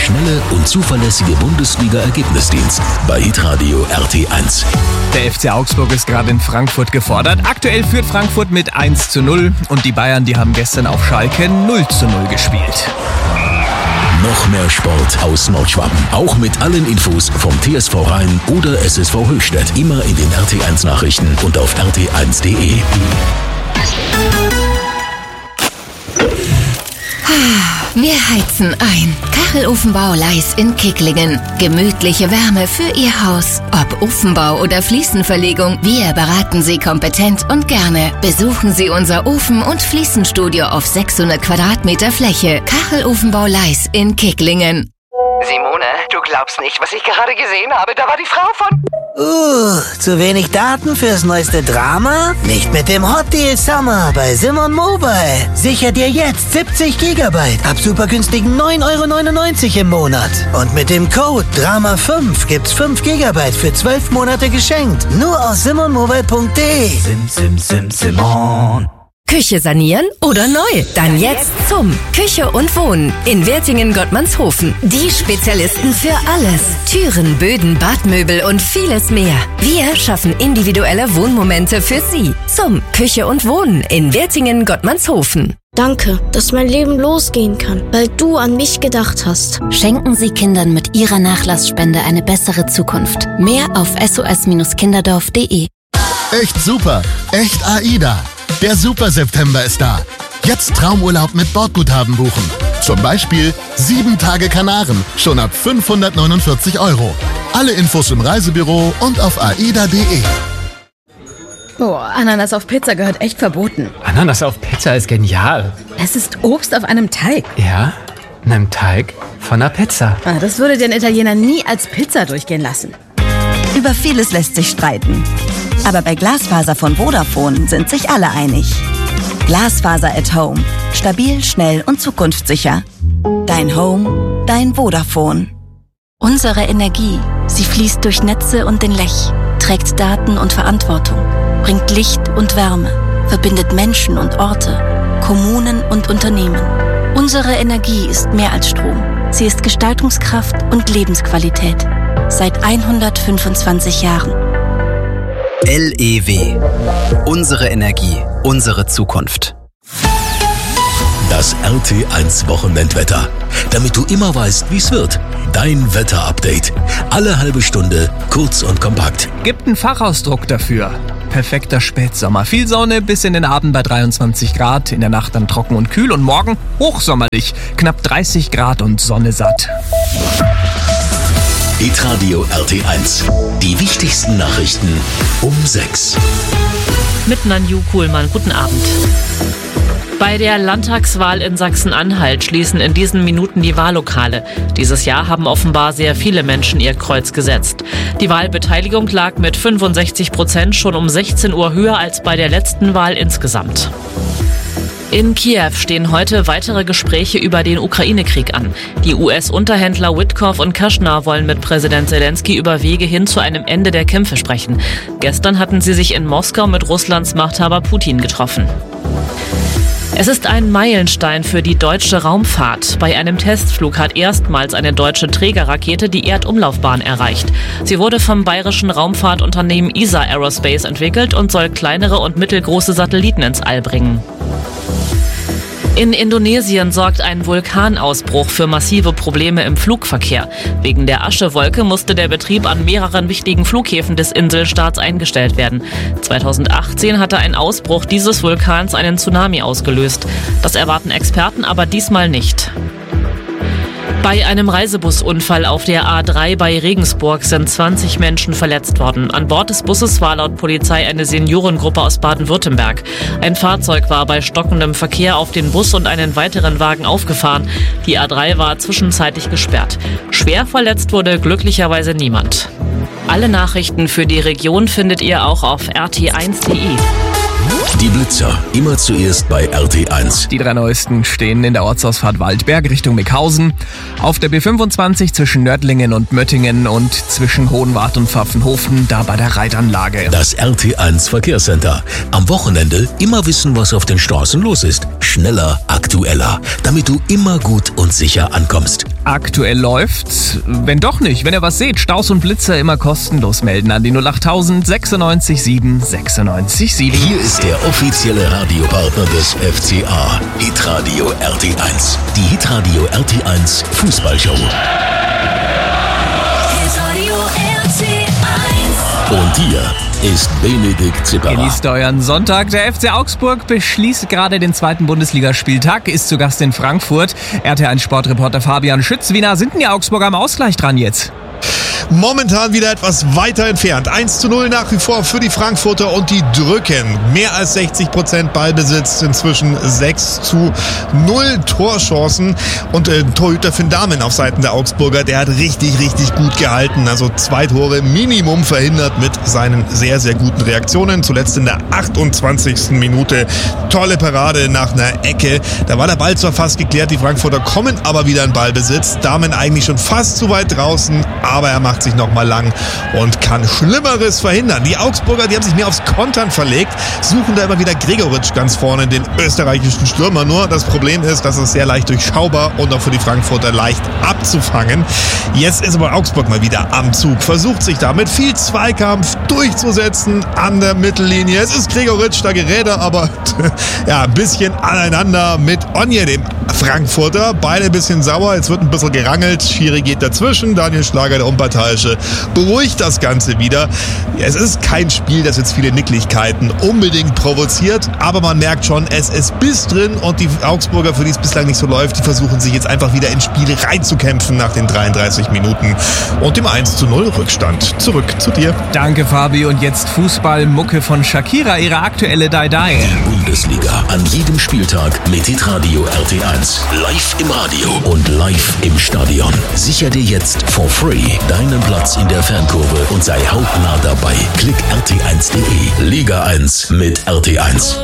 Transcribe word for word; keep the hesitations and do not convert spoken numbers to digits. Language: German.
schnelle und zuverlässige Bundesliga-Ergebnisdienst bei Hitradio R T eins. Der F C Augsburg ist gerade in Frankfurt gefordert. Aktuell führt Frankfurt mit eins zu null und die Bayern, die haben gestern auf Schalke null zu null gespielt. Noch mehr Sport aus Nordschwaben. Auch mit allen Infos vom T S V Rhein oder S S V Höchstädt. Immer in den R T eins Nachrichten und auf R T eins punkt de. Wir heizen ein. Kachelofenbau Leis in Kicklingen. Gemütliche Wärme für Ihr Haus. Ob Ofenbau oder Fliesenverlegung, wir beraten Sie kompetent und gerne. Besuchen Sie unser Ofen- und Fliesenstudio auf sechshundert Quadratmeter Fläche. Kachelofenbau Leis in Kicklingen. Simone, du glaubst nicht, was ich gerade gesehen habe. Da war die Frau von... Uh, zu wenig Daten fürs neueste Drama? Nicht mit dem Hot Deal Summer bei Simon Mobile. Sicher dir jetzt siebzig Gigabyte ab super günstigen neun Euro neunundneunzig im Monat. Und mit dem Code Drama fünf gibt's fünf Gigabyte für zwölf Monate geschenkt. Nur aus simon mobile punkt de. Sim, sim, sim, Simon. Küche sanieren oder neu? Dann jetzt zum Küche und Wohnen in Wertingen-Gottmannshofen. Die Spezialisten für alles. Türen, Böden, Badmöbel und vieles mehr. Wir schaffen individuelle Wohnmomente für Sie. Zum Küche und Wohnen in Wertingen-Gottmannshofen. Danke, dass mein Leben losgehen kann, weil du an mich gedacht hast. Schenken Sie Kindern mit Ihrer Nachlassspende eine bessere Zukunft. Mehr auf s o s kinderdorf punkt de. Echt super, echt AIDA. Der Super-September ist da. Jetzt Traumurlaub mit Bordguthaben buchen. Zum Beispiel sieben Tage Kanaren, schon ab fünfhundertneunundvierzig Euro. Alle Infos im Reisebüro und auf aida punkt de. Boah, Ananas auf Pizza gehört echt verboten. Ananas auf Pizza ist genial. Es ist Obst auf einem Teig. Ja, einem Teig von einer Pizza. Ah, das würde den Italiener nie als Pizza durchgehen lassen. Über vieles lässt sich streiten. Aber bei Glasfaser von Vodafone sind sich alle einig. Glasfaser at Home. Stabil, schnell und zukunftssicher. Dein Home, dein Vodafone. Unsere Energie, sie fließt durch Netze und den Lech, trägt Daten und Verantwortung, bringt Licht und Wärme, verbindet Menschen und Orte, Kommunen und Unternehmen. Unsere Energie ist mehr als Strom. Sie ist Gestaltungskraft und Lebensqualität. Seit hundertfünfundzwanzig Jahren. L E W. Unsere Energie, unsere Zukunft. Das R T eins Wochenendwetter. Damit du immer weißt, wie es wird. Dein Wetterupdate. Alle halbe Stunde, kurz und kompakt. Gibt einen Fachausdruck dafür. Perfekter Spätsommer. Viel Sonne bis in den Abend bei dreiundzwanzig Grad. In der Nacht dann trocken und kühl. Und morgen hochsommerlich. Knapp dreißig Grad und Sonne satt. Hitradio R T eins. Die wichtigsten Nachrichten um sechs. Mit Nanju Kuhlmann. Guten Abend. Bei der Landtagswahl in Sachsen-Anhalt schließen in diesen Minuten die Wahllokale. Dieses Jahr haben offenbar sehr viele Menschen ihr Kreuz gesetzt. Die Wahlbeteiligung lag mit fünfundsechzig Prozent schon um sechzehn Uhr höher als bei der letzten Wahl insgesamt. In Kiew stehen heute weitere Gespräche über den Ukraine-Krieg an. Die U S-Unterhändler Witkoff und Kushner wollen mit Präsident Zelensky über Wege hin zu einem Ende der Kämpfe sprechen. Gestern hatten sie sich in Moskau mit Russlands Machthaber Putin getroffen. Es ist ein Meilenstein für die deutsche Raumfahrt. Bei einem Testflug hat erstmals eine deutsche Trägerrakete die Erdumlaufbahn erreicht. Sie wurde vom bayerischen Raumfahrtunternehmen E S A Aerospace entwickelt und soll kleinere und mittelgroße Satelliten ins All bringen. In Indonesien sorgt ein Vulkanausbruch für massive Probleme im Flugverkehr. Wegen der Aschewolke musste der Betrieb an mehreren wichtigen Flughäfen des Inselstaats eingestellt werden. zweitausendachtzehn hatte ein Ausbruch dieses Vulkans einen Tsunami ausgelöst. Das erwarten Experten aber diesmal nicht. Bei einem Reisebusunfall auf der A drei bei Regensburg sind zwanzig Menschen verletzt worden. An Bord des Busses war laut Polizei eine Seniorengruppe aus Baden-Württemberg. Ein Fahrzeug war bei stockendem Verkehr auf den Bus und einen weiteren Wagen aufgefahren. Die A drei war zwischenzeitlich gesperrt. Schwer verletzt wurde glücklicherweise niemand. Alle Nachrichten für die Region findet ihr auch auf r t eins punkt de. Die Blitzer, immer zuerst bei R T eins. Die drei neuesten stehen in der Ortsausfahrt Waldberg Richtung Mickhausen, auf der B fünfundzwanzig zwischen Nördlingen und Möttingen und zwischen Hohenwart und Pfaffenhofen, da bei der Reitanlage. Das R T eins Verkehrscenter. Am Wochenende immer wissen, was auf den Straßen los ist. Schneller, aktueller, damit du immer gut und sicher ankommst. Aktuell läuft's. Wenn doch nicht, wenn ihr was seht, Staus und Blitzer immer kostenlos melden an die null achttausend sechsundneunzig sieben sechsundneunzig sieben. Hier ist der offizielle Radiopartner des F C A. Hitradio R T eins. Die Hitradio R T eins Fußballshow. Hitradio R T eins. Und hier ist Benedikt Zipperer. Genießt euren Sonntag. Der F C Augsburg beschließt gerade den zweiten Bundesligaspieltag, ist zu Gast in Frankfurt. R T eins Sportreporter Fabian Schütz. Wie nah sind denn die Augsburger am Ausgleich dran jetzt? Momentan wieder etwas weiter entfernt. eins zu null nach wie vor für die Frankfurter und die drücken. Mehr als sechzig Prozent Ballbesitz, inzwischen sechs zu null Torchancen. Und äh, Torhüter Finn Dahmen auf Seiten der Augsburger, der hat richtig, richtig gut gehalten. Also zwei Tore Minimum verhindert mit seinen sehr, sehr guten Reaktionen. Zuletzt in der achtundzwanzigsten Minute. Tolle Parade nach einer Ecke. Da war der Ball zwar fast geklärt, die Frankfurter kommen aber wieder in Ballbesitz. Dahmen eigentlich schon fast zu weit draußen, aber er macht sich noch mal lang und kann Schlimmeres verhindern. Die Augsburger, die haben sich mehr aufs Kontern verlegt, suchen da immer wieder Gregoritsch ganz vorne, den österreichischen Stürmer. Nur das Problem ist, dass es sehr leicht durchschaubar und auch für die Frankfurter leicht abzufangen. Jetzt ist aber Augsburg mal wieder am Zug, versucht sich da mit viel Zweikampf durchzusetzen an der Mittellinie. Es ist Gregoritsch, da gerät er aber ja, ein bisschen aneinander mit Onje, dem Frankfurter. Beide ein bisschen sauer, jetzt wird ein bisschen gerangelt. Schiri geht dazwischen, Daniel Schlager, der Unparteiische, beruhigt das Ganze wieder. Es ist kein Spiel, das jetzt viele Nicklichkeiten unbedingt provoziert, aber man merkt schon, es ist Biss drin und die Augsburger, für die es bislang nicht so läuft, die versuchen sich jetzt einfach wieder ins Spiel reinzukämpfen nach den dreiunddreißig Minuten und dem eins zu null Rückstand. Zurück zu dir. Danke, Fabi. Und jetzt Fußball-Mucke von Shakira, ihre aktuelle Die-Die. Die Bundesliga an jedem Spieltag mit Hitradio R T eins. Live im Radio und live im Stadion. Sicher dir jetzt for free deinen Platz in der Fankurve und sei hautnah dabei. Klick R T eins punkt de. Liga eins mit R T eins.